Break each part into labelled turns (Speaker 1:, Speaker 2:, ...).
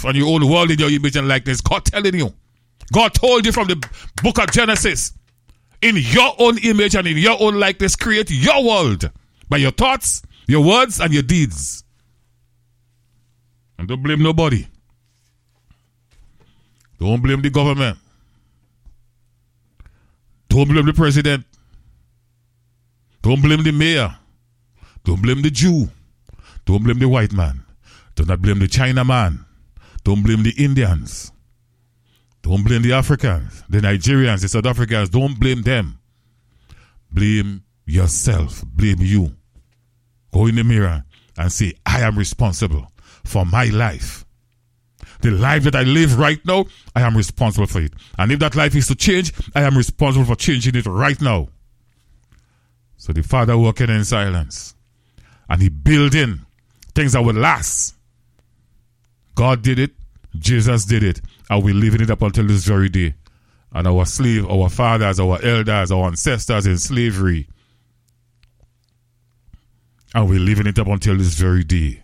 Speaker 1: yourself and your own world in your image and likeness. God telling you. God told you from the book of Genesis, in your own image and in your own likeness, create your world by your thoughts, your words, and your deeds. And don't blame nobody. Don't blame the government. Don't blame the president. Don't blame the mayor. Don't blame the Jew. Don't blame the white man. Do not blame the China man. Don't blame the Indians. Don't blame the Africans, the Nigerians, the South Africans. Don't blame them. Blame yourself. Blame you. Go in the mirror and say, I am responsible for my life. The life that I live right now, I am responsible for it. And if that life is to change, I am responsible for changing it right now. So the Father working in silence. And he building things that will last. God did it. Jesus did it. And we're living it up until this very day. And our slave, our fathers, our elders, our ancestors in slavery. And we're living it up until this very day.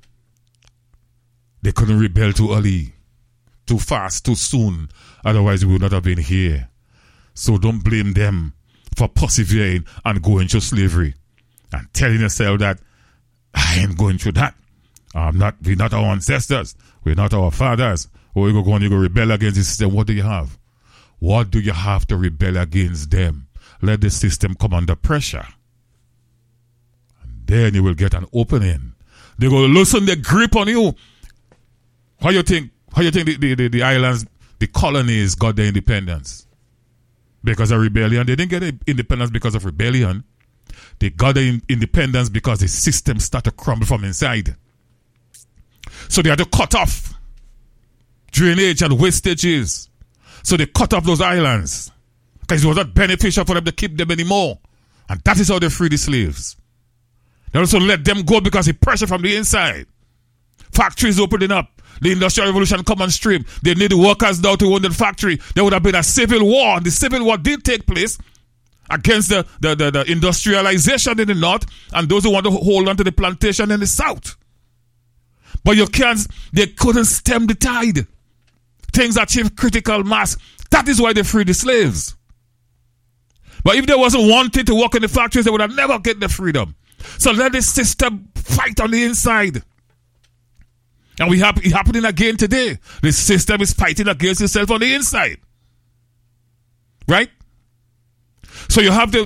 Speaker 1: They couldn't rebel too early, too fast, too soon. Otherwise, we would not have been here. So don't blame them for persevering and going through slavery. And telling yourself that, I ain't going through that. We're not our ancestors. We're not our fathers. Or you go and you go rebel against the system. What do you have? What do you have to rebel against them? Let the system come under pressure. And then you will get an opening. They're going to loosen their grip on you. How you think the islands, the colonies got their independence? Because of rebellion. They didn't get independence because of rebellion. They got their independence because the system started to crumble from inside. So they had to cut off drainage and wastages. So they cut off those islands because it was not beneficial for them to keep them anymore. And that is how they freed the slaves. They also let them go because of pressure from the inside. Factories opening up. The Industrial Revolution come on stream. They need the workers now to own the factory. There would have been a civil war. And the civil war did take place against the industrialization in the north and those who want to hold on to the plantation in the south. But they couldn't stem the tide. Things achieved critical mass. That is why they freed the slaves. But if they wasn't wanting to work in the factories, they would have never get the freedom. So let the system fight on the inside. And it's happening again today. The system is fighting against itself on the inside. Right? So you have the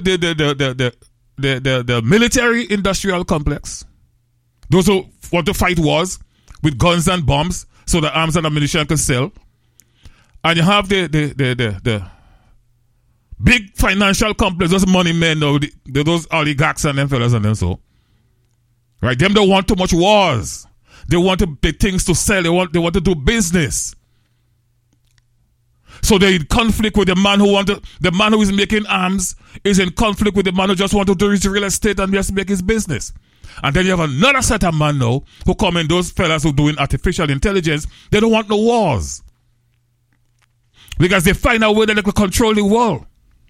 Speaker 1: military industrial complex. Those who want to fight wars with guns and bombs so the arms and ammunition can sell. And you have the big financial complex, those money men, those oligarchs and them fellas and them so. Right? Them don't want too much wars. They want the things to sell. They want to do business. So they're in conflict with the man who is making arms is in conflict with the man who just want to do his real estate and just make his business. And then you have another set of men now who come in, those fellas who doing artificial intelligence. They don't want no wars. Because they find a way that they can control the world.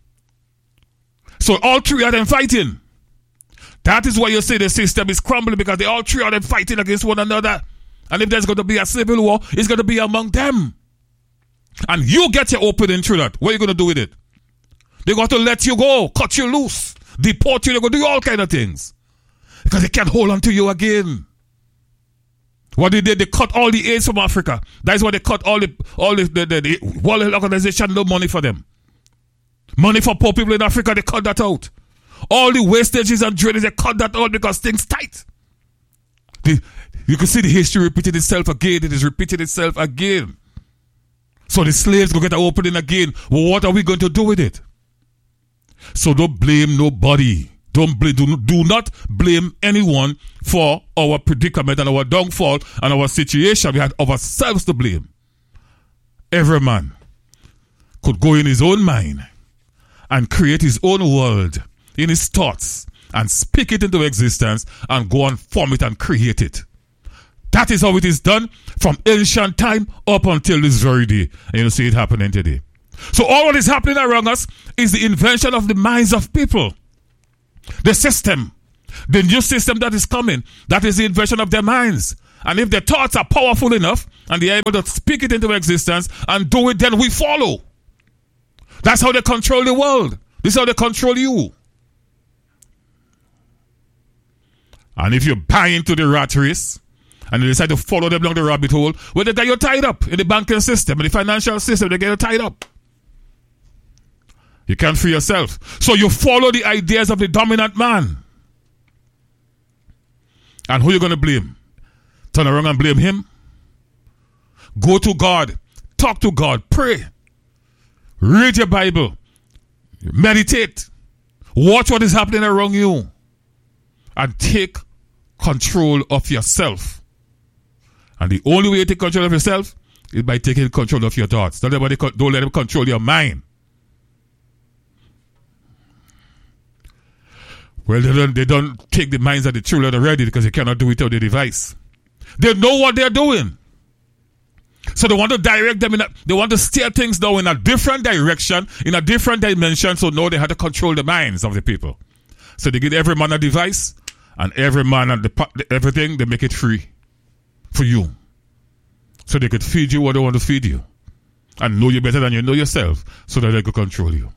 Speaker 1: So all three of them fighting. That is why you say the system is crumbling, because they all three of them fighting against one another. And if there's going to be a civil war, it's going to be among them. And you get your opening through that. What are you going to do with it? They're going to let you go, cut you loose, deport you. They're going to do all kind of things. Because they can't hold on to you again. What they did, they cut all the aid from Africa. That's why they cut all the World Health Organization, no money for them. Money for poor people in Africa, they cut that out. All the wastages and drainage, they cut that out because things tight. You can see the history repeating itself again. It is repeating itself again. So the slaves go get an opening again. Well, what are we going to do with it? So don't blame nobody. Do not blame anyone for our predicament and our downfall and our situation. We had ourselves to blame. Every man could go in his own mind and create his own world in his thoughts and speak it into existence and go and form it and create it. That is how it is done from ancient time up until this very day. And you see it happening today. So all what is happening around us is the invention of the minds of people. The system, the new system that is coming, that is the invention of their minds. And if their thoughts are powerful enough, and they're able to speak it into existence and do it, then we follow. That's how they control the world. This is how they control you. And if you buy into the rat race and you decide to follow them down the rabbit hole, well, they get you tied up in the banking system, in the financial system, they get you tied up. You can't free yourself. So you follow the ideas of the dominant man. And who are you going to blame? Turn around and blame him? Go to God. Talk to God. Pray. Read your Bible. Meditate. Watch what is happening around you. And take control of yourself. And the only way you take control of yourself is by taking control of your thoughts. Don't let them control your mind. Well, they don't take the minds of the children already because they cannot do it without the device. They know what they're doing. So they want to direct them they want to steer things now in a different direction, in a different dimension. So now they have to control the minds of the people. So they give every man a device, and every man and everything, they make it free for you. So they could feed you what they want to feed you. And know you better than you know yourself, so that they could control you.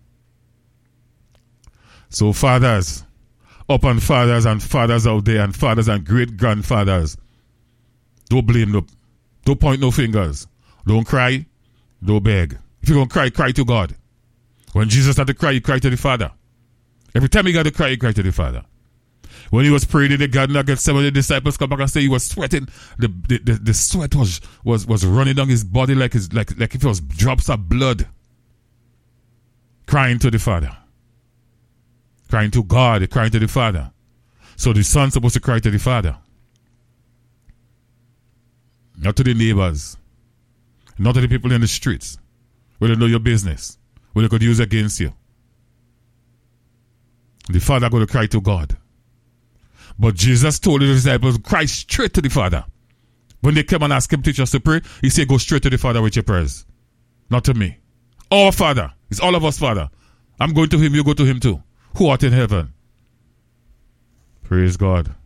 Speaker 1: So fathers, upon fathers and fathers out there, and fathers and great-grandfathers, don't blame them. Don't point no fingers. Don't cry. Don't beg. If you're going to cry, cry to God. When Jesus had to cry, he cried to the Father. Every time he got to cry, he cried to the Father. When he was praying in the garden against some of the disciples come back and say he was sweating. The sweat was running down his body like if it was drops of blood. Crying to the Father. Crying to God, crying to the Father. So the Son's supposed to cry to the Father. Not to the neighbors. Not to the people in the streets. Where they know your business. Where they could use against you. The Father going to cry to God. But Jesus told the disciples, cry straight to the Father. When they came and asked him, teach us to pray, he said, go straight to the Father with your prayers. Not to me. Our Father. It's all of us, Father. I'm going to him, you go to him too. Who art in heaven? Praise God.